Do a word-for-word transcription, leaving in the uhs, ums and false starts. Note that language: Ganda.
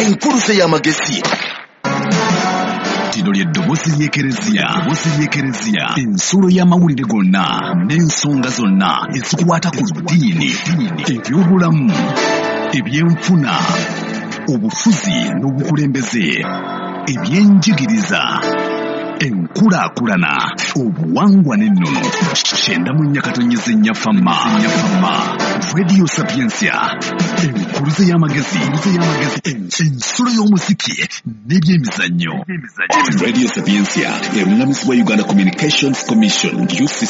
enkuluse y'amagezi. Tino lye ddoboozi ly'Ekereziya, ddoboozi ly'Ekereziya, ensulo y'amawulire gonna n'ensonga zonna ezikwata ku ddiini, ebyobulamu, ebyenfuna, obufuzi n'obukulembeze, ebyenjigiriza, enkulaakulana, obuwangwa n'ennono. Kyenda mu nnyakatonnyeze nnyafama, nnyafama. Radio Sapiensia, enkuluze y'amagezi, ensulo y'omuziki n'ebyemizannyo. Radio Sapiensia, eruŋŋamizibwa Uganda Communications Commission, U C